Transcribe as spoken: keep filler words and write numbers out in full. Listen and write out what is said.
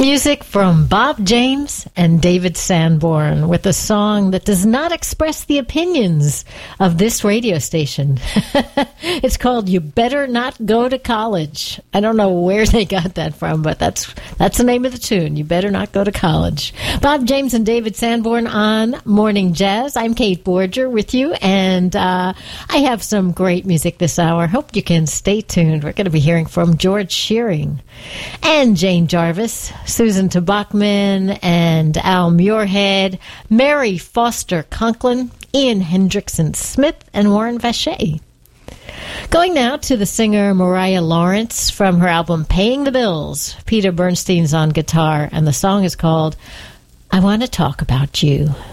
Music from Bob James and David Sanborn with a song that does not express the opinions of this radio station. It's called You Better Not Go to College. I don't know where they got that from, but that's that's the name of the tune, You Better Not Go to College. Bob James and David Sanborn on Morning Jazz. I'm Kate Borger with you, and uh, I have some great music this hour. Hope you can stay tuned. We're going to be hearing from George Shearing and Jane Jarvis, Susan Tabachman and Al Muirhead, Mary Foster Conklin, Ian Hendrickson Smith, and Warren Vacher. Going now to the singer Mariah Lawrence from her album Paying the Bills. Peter Bernstein's on guitar, and the song is called I Want to Talk About You.